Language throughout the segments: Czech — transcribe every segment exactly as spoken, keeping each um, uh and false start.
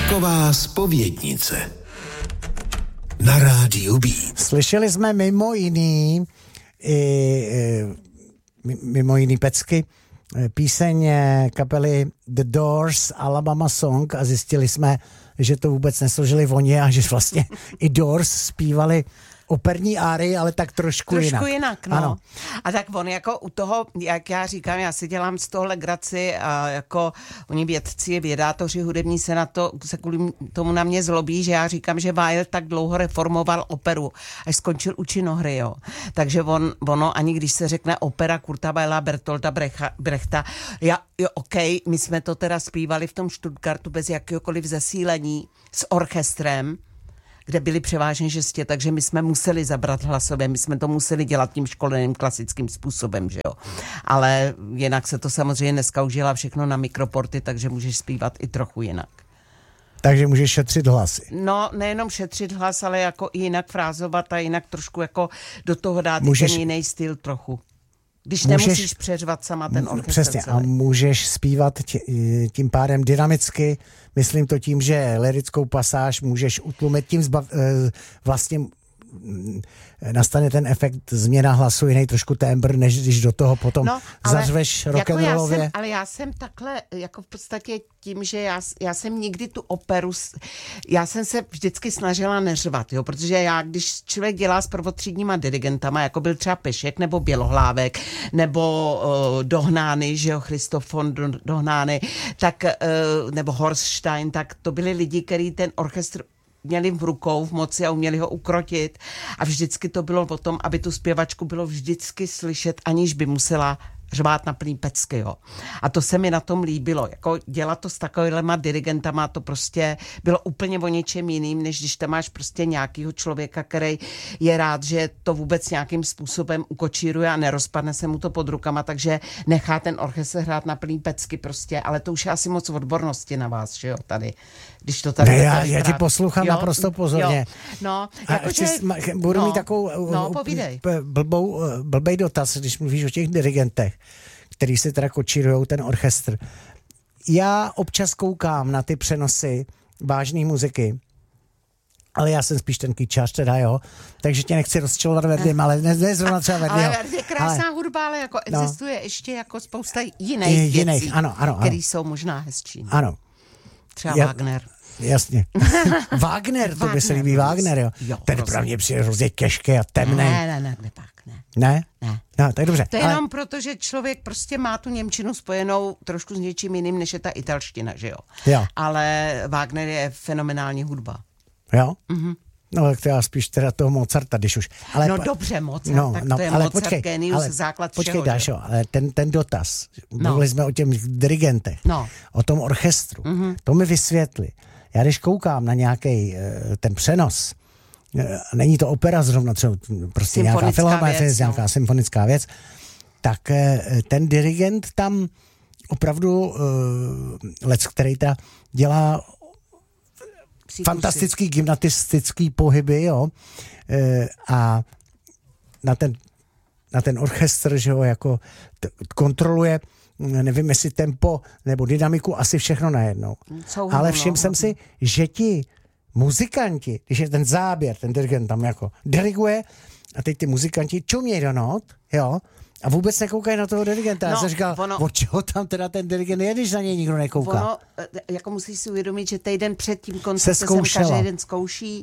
Rocková zpovědnice na rádiu B. Slyšeli jsme mimo jiný i, mimo jiný pecky píseň kapely The Doors Alabama Song a zjistili jsme, že to vůbec nesložili oni a že vlastně i Doors zpívali operní áry, ale tak trošku, trošku jinak. Trošku jinak, no. Ano. A tak on jako u toho, jak já říkám, já si dělám z toho legraci a jako oni vědci, vědátoři hudební se na to, se kvůli tomu na mě zlobí, že já říkám, že Weill tak dlouho reformoval operu, až skončil u činohry, jo. Takže on, ono, ani když se řekne opera Kurta Weilla, Bertolta Brecha, Brechta, já, jo, OK, my jsme to teda zpívali v tom Stuttgartu bez jakéhokoliv zesílení s orchestrem, kde byli převážně žestě, takže my jsme museli zabrat hlasově, my jsme to museli dělat tím školeným klasickým způsobem, že jo. Ale jinak se to samozřejmě dneska už dělá všechno na mikroporty, takže můžeš zpívat i trochu jinak. Takže můžeš šetřit hlasy. No, nejenom šetřit hlas, ale jako i jinak frázovat a jinak trošku jako do toho dát můžeš... ten jiný styl trochu. Když můžeš, nemusíš přeřvat sama ten orchestr. Přesně, a můžeš zpívat tě, tím pádem dynamicky, myslím to tím, že lyrickou pasáž můžeš utlumit tím zbav, vlastně nastane ten efekt změna hlasu, jiný trošku tembr, než když do toho potom no, zařveš rock'n'rollově. Jako ale já jsem takhle, jako v podstatě tím, že já, já jsem nikdy tu operu, já jsem se vždycky snažila neřvat, jo, protože já, když člověk dělá s prvotřídníma dirigentama, jako byl třeba Pešek nebo Bělohlávek, nebo uh, Dohnány, že jo, Christoph von Dohnány, tak, uh, nebo Horstein, tak to byli lidi, který ten orchestr měli v rukou, v moci a uměli ho ukrotit a vždycky to bylo o tom, aby tu zpěvačku bylo vždycky slyšet, aniž by musela řvát na plný pecky, jo. A to se mi na tom líbilo, jako dělat to s takovýhlema dirigentama, to prostě bylo úplně o něčem jiným, než když tam máš prostě nějakýho člověka, který je rád, že to vůbec nějakým způsobem ukočíruje a nerozpadne se mu to pod rukama, takže nechá ten orchestr hrát na plný pecky prostě, ale to už je asi moc odbornosti na vás, že jo, tady. Když to tady ne, já, já ti poslouchám jo, naprosto pozorně. Jo. No, jako a že, budu no, mít takovou no, blbou, blbej dotaz, když mluvíš o těch dirigentech, který si teda kočírujou ten orchestr. Já občas koukám na ty přenosy vážné muziky, ale já jsem spíš ten kyčář teda, jo, takže tě nechci rozčilovat Verdym, ale ne, ne zrovna třeba Verdyho. Ale Verdy je krásná ale, hudba, ale jako no, existuje ještě jako spousta jiných, jiných věcí, ano, ano, ano. který jsou možná hezčí. Ano. Třeba Já, Wagner. Jasně. Wagner, to by se líbí Wagner, jo. jo Ten pro mě přijde hrozně těžký a temný. Ne, ne, ne, ne, tak ne. Ne? Ne. No, tak dobře. To je ale... jenom proto, že člověk prostě má tu němčinu spojenou trošku s něčím jiným, než je ta italština, že jo. Jo. Ale Wagner je fenomenální hudba. Jo? Mhm. No, tak to já spíš teda toho Mozarta, když už. Ale no po... dobře, Mozart, no, tak no, to je ale Mozart, počkej, genius, ale základ počkej, všeho. Počkej, Dášo, ale ten, ten dotaz, no. mluvili jsme o těch dirigentech, no. o tom orchestru, mm-hmm. to mi vysvětli. Já když koukám na nějaký ten přenos, není to opera zrovna, třeba prostě nějaká filharmonie, nějaká no. symfonická věc, tak ten dirigent tam opravdu uh, lec, který ta dělá Příkusy. fantastický gymnastický pohyby, jo, e, a na ten, na ten orchestr, že jo, jako t- kontroluje, nevím, jestli tempo nebo dynamiku, asi všechno najednou. Co ale všiml jsem si, že ti muzikanti, když je ten záběr, ten dirigent tam jako diriguje a teď ty muzikanti čumějí do not, jo, a vůbec nekoukají na toho dirigenta. No, já jsem říkal, ono, od čeho tam teda ten dirigent je, když na něj nikdo nekouká. Ono, jako musíš si uvědomit, že týden před tím koncertem jsem každý den zkouší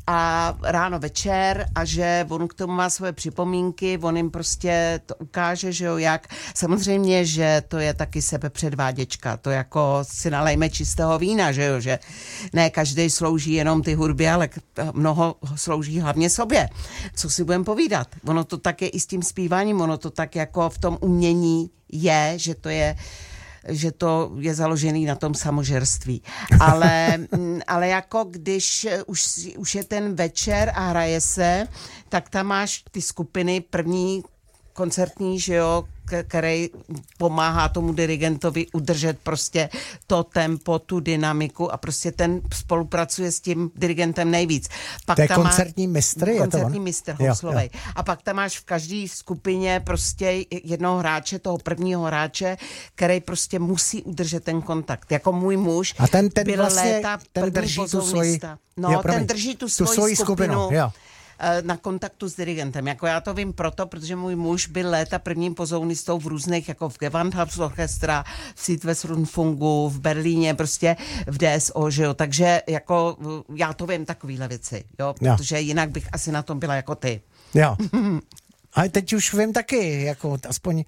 a ráno večer a že on k tomu má svoje připomínky, on jim prostě to ukáže, že jo, jak. Samozřejmě, že to je taky sebepředváděčka, to jako si nalejme čistého vína, že jo, že ne každý slouží jenom ty hudby, ale mnoho slouží hlavně sobě. Co si budeme povídat? Ono to tak je i s tím zpíváním, ono to tak jako v tom umění je, že to je že to je založený na tom samožerství. Ale, ale jako když už, už je ten večer a hraje se, tak tam máš ty skupiny první koncertní, že jo, který pomáhá tomu dirigentovi udržet prostě to tempo, tu dynamiku a prostě ten spolupracuje s tím dirigentem nejvíc. Pak to je tam koncertní má, mistr? Je koncertní to mistr Houslovej. A pak tam máš v každé skupině prostě jednoho hráče, toho prvního hráče, který prostě musí udržet ten kontakt. Jako můj muž a ten, ten byl vlastně, léta ten drží tu svoji, no, jo, ten drží tu svoji, tu svoji skupinu, skupinu jo. na kontaktu s dirigentem. Jako já to vím proto, protože můj muž byl léta prvním pozounistou v různých, jako v Gewandhausorchestra, v Südwestrundfunku, v Berlíně, prostě v D S O, že jo. Takže jako já to vím takovýhle věci, jo, protože jo. jinak bych asi na tom byla jako ty. Jo. Ale teď už vím taky, jako aspoň,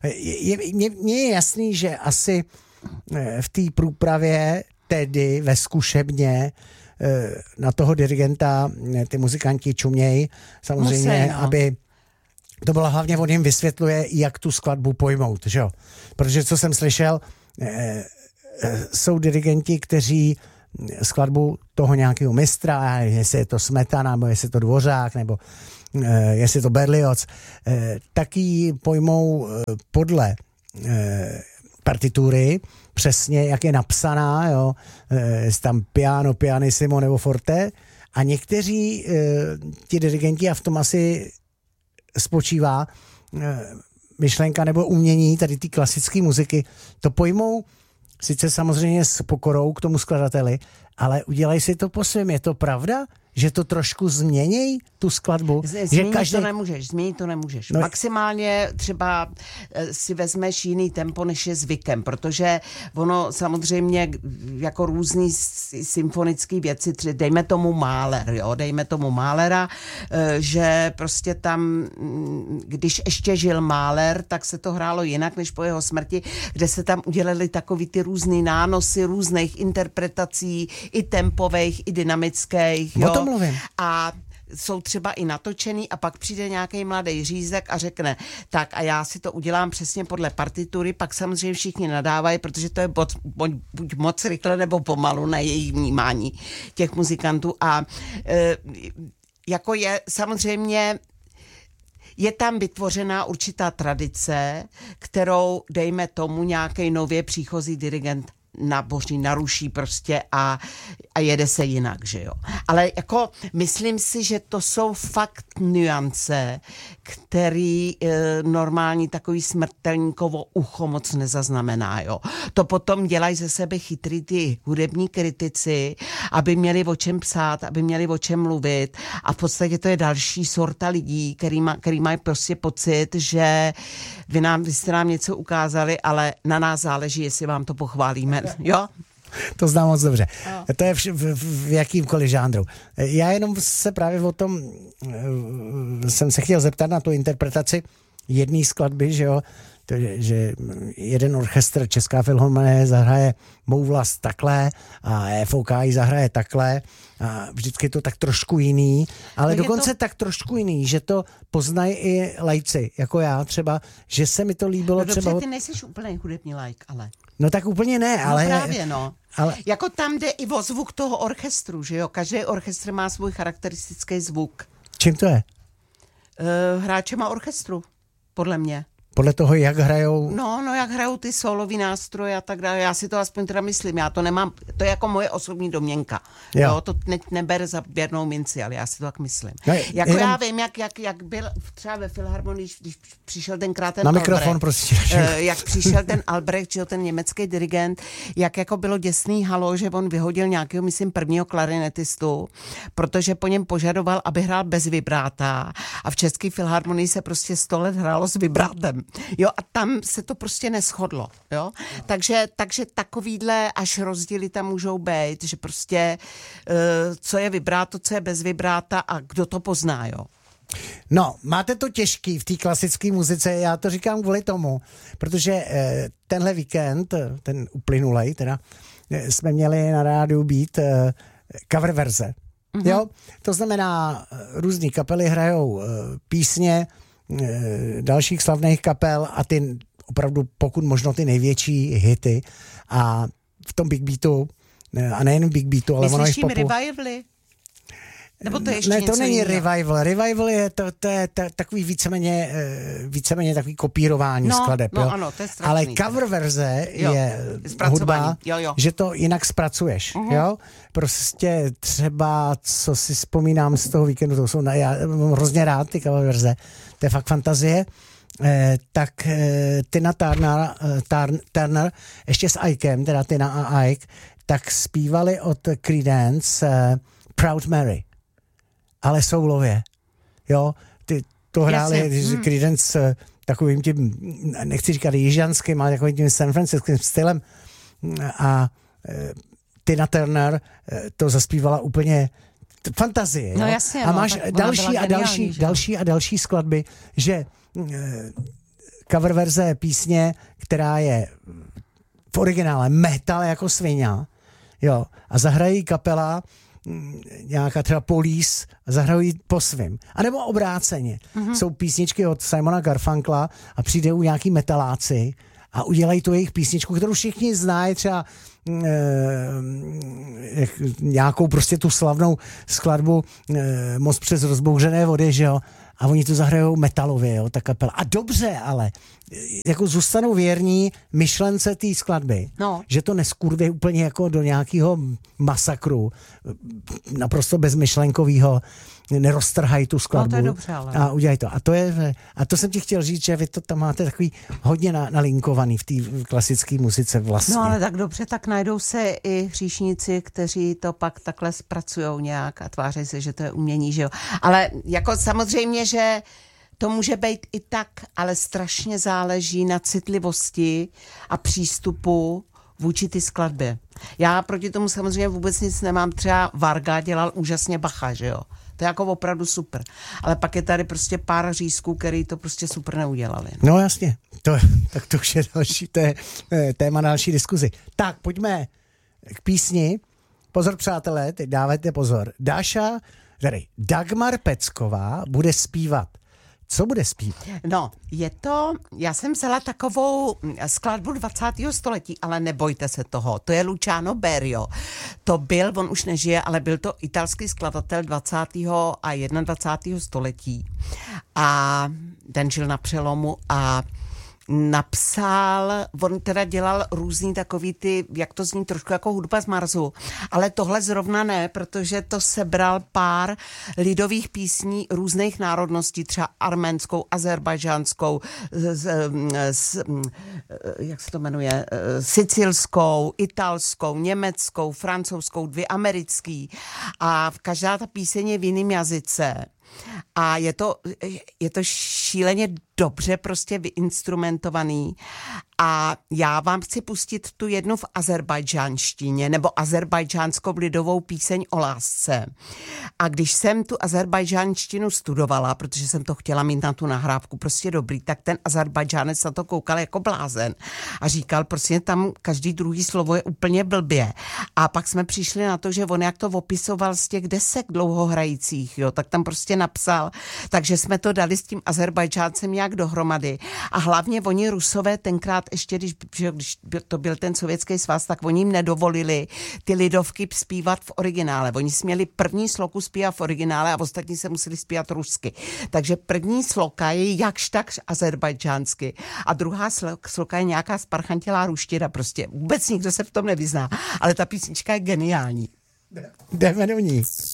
mně je jasný, že asi v té průpravě, tedy ve zkušebně, na toho dirigenta ty muzikanti čumějí, samozřejmě, Musí, no. aby to bylo hlavně, on jim vysvětluje, jak tu skladbu pojmout, že jo? Protože co jsem slyšel, jsou dirigenti, kteří skladbu toho nějakého mistra, jestli je to Smetana, nebo jestli je to Dvořák, nebo jestli je to Berlioz, tak ji pojmou podle partitury, přesně jak je napsaná, jo, je tam piano, pianissimo nebo forte a někteří e, ti dirigenti, a v tom asi spočívá e, myšlenka nebo umění tady ty klasické muziky, to pojmou sice samozřejmě s pokorou k tomu skladateli, ale udělají si to po svém. Je to pravda? Že to trošku změní tu skladbu? Změnit že každý... to nemůžeš, změnit to nemůžeš. No. Maximálně třeba si vezmeš jiný tempo, než je zvykem, protože ono samozřejmě jako různý symfonický věci, dejme tomu Mahler, jo, dejme tomu Mahlera, že prostě tam, když ještě žil Mahler, tak se to hrálo jinak, než po jeho smrti, kde se tam udělali takový ty různý nánosy různých interpretací, i tempových, i dynamických, jo. Mluvím. A jsou třeba i natočený a pak přijde nějaký mladý řízek a řekne, tak a já si to udělám přesně podle partitury, pak samozřejmě všichni nadávají, protože to je buď, buď moc rychle nebo pomalu na jejich vnímání těch muzikantů a e, jako je samozřejmě je tam vytvořená určitá tradice, kterou dejme tomu nějaký nově příchozí dirigent naboří, naruší prostě a, a jede se jinak, že jo. Ale jako myslím si, že to jsou fakt nuance, který e, normální takový smrtelníkovo ucho moc nezaznamená, jo. To potom dělají ze sebe chytrý ty hudební kritici, aby měli o čem psát, aby měli o čem mluvit a v podstatě to je další sorta lidí, který, má, který mají prostě pocit, že vy, nám, vy jste nám něco ukázali, ale na nás záleží, jestli vám to pochválíme, jo? To znám moc dobře. No. To je v, v, v jakýmkoliv žánru. Já jenom se právě o tom jsem se chtěl zeptat na tu interpretaci jedné skladby, že jo, to, že jeden orchestr Česká filharmonie zahraje Mou vlast takhle a F O K ji zahraje takhle a vždycky je to tak trošku jiný, ale tak dokonce to... tak trošku jiný, že to poznají i lajci, jako já třeba, že se mi to líbilo no, třeba... Dobře, ty nejseš úplný hudební laik, ale... No tak úplně ne, no, ale... právě, no. Ale... Jako tam jde i o zvuk toho orchestru, že jo? Každý orchestr má svůj charakteristický zvuk. Čím to je? Uh, hráčem a orchestru, podle mě. Podle toho, jak hrajou... No, no, jak hrajou ty solový nástroje a tak dále. Já si to aspoň teda myslím. Já to nemám, to je jako moje osobní domněnka. Jo. Jo, to ne, neber za běrnou minci, ale já si to tak myslím. No, jako jenom... já vím, jak, jak, jak byl třeba ve Filharmonii, když přišel tenkrát ten Na Albrecht, mikrofon, prostě. Jak přišel ten Albrecht, že ten německý dirigent, jak jako bylo děsný halo, že on vyhodil nějakého, myslím, prvního klarinetistu, protože po něm požadoval, aby hrál bez vibráta a v České filharmonii se prostě sto let hrálo s vibrátem. Jo, a tam se to prostě neshodlo, jo. Takže, takže takovýhle až rozdíly tam můžou být, že prostě uh, co je vibráto, co je bez vibráta a kdo to pozná, jo. No, máte to těžký v té klasické muzice, já to říkám kvůli tomu, protože eh, tenhle víkend, ten uplynulej teda, eh, jsme měli na rádiu Beat eh, cover verze. Mm-hmm. Jo, to znamená, různý kapely hrajou eh, písně dalších slavných kapel a ty opravdu pokud možno ty největší hity a v tom Big Beatu a nejen Big Beatu, ale ono i v popu. Myslíš revivaly? Nebo to je ještě Ne, to není jiného? revival. Revival je to, to je ta, takový víceméně, víceméně takový kopírování no, skladeb. No, jo? ano, to je strašný. Ale cover verze jo, je hudba, jo, jo. že to jinak zpracuješ. Uh-huh. Jo? Prostě třeba, co si vzpomínám z toho víkendu, to jsou, na, já mám hrozně rád ty cover verze, to je fakt fantazie. Eh, tak eh, Tina Turner, eh, Turn, Turner ještě s Ikem, teda Tina a Ike, tak zpívali od Creedence eh, Proud Mary. Ale soulově. Jo, ty to hráli hmm. Creedence eh, takovým tím, nechci říkat jižanským, ale takovým tím San Franciskim stylem. A eh, Tina Turner eh, to zaspívala úplně fantazie. Jo? No jasně, a máš no, další a další, že? další a další skladby, že cover verze písně, která je v originále metal jako svině, jo, a zahrají kapela nějaká třeba Police a zahrají po svým. A nebo obráceně. Mm-hmm. Jsou písničky od Simona Garfunkla a přijde u nějaký metaláci a udělají tu jejich písničku, kterou všichni znají, třeba e, nějakou prostě tu slavnou skladbu e, Most přes rozbouřené vody, že jo? A oni to zahrajou metalově, jo, ta kapela. A dobře, ale jako zůstanou věrní myšlence té skladby. No. Že to neskurví úplně jako do nějakého masakru, naprosto bezmyšlenkovýho, neroztrhají tu skladbu. No, to je dobře, ale. A udělají to. A to, je, a to jsem ti chtěl říct, že vy to tam máte takový hodně na, nalinkovaný v té klasické muzice vlastně. No ale tak dobře, tak najdou se i hříšníci, kteří to pak takhle zpracujou nějak a tváří se, že to je umění, že jo. Ale jako samozřejmě, že to může být i tak, ale strašně záleží na citlivosti a přístupu vůči ty skladbě. Já proti tomu samozřejmě vůbec nic nemám. Třeba Varga dělal úžasně Bacha, že jo. To je jako opravdu super. Ale pak je tady prostě pár řízků, který to prostě super neudělali. No jasně, to, tak to už je další, to je téma na další diskuzi. Tak, pojďme k písni. Pozor, přátelé, teď dávajte pozor. Dáša, tady Dagmar Pecková bude zpívat. Co bude zpívat? No, je to, já jsem vzala takovou skladbu dvacátého století, ale nebojte se toho, to je Luciano Berio. To byl, on už nežije, ale byl to italský skladatel dvacátého a dvacátého prvního století. A ten žil na přelomu a napsal, on teda dělal různý takový ty, jak to zní, trošku jako hudba z Marsu, ale tohle zrovna ne, protože to sebral pár lidových písní různých národností, třeba arménskou, azerbajdžánskou, z, z, jak se to jmenuje, sicilskou, italskou, německou, francouzskou, dvě americký a každá ta píseň je v jiném jazyce. A je to, je to šíleně dobře prostě vyinstrumentovaný a já vám chci pustit tu jednu v azerbajdžánštině nebo azerbajdžánskou lidovou píseň o lásce. A když jsem tu azerbajdžánštinu studovala, protože jsem to chtěla mít na tu nahrávku prostě dobrý, tak ten Azerbajdžánec na to koukal jako blázen a říkal, prostě tam každý druhý slovo je úplně blbě. A pak jsme přišli na to, že on jak to opisoval z těch desek dlouhohrajících, jo, tak tam prostě napsal, takže jsme to dali s tím Azerbajdžáncem nějak dohromady. A hlavně oni Rusové tenkrát ještě, když, když to byl ten Sovětský svaz, tak oni jim nedovolili ty lidovky zpívat v originále. Oni směli první sloku zpívat v originále a ostatní se museli zpívat rusky. Takže první sloka je jakž takž azerbajdžánsky a druhá sloka je nějaká sparchantělá ruština. Prostě vůbec nikdo se v tom nevyzná. Ale ta písnička je geniální. Jdeme do ní.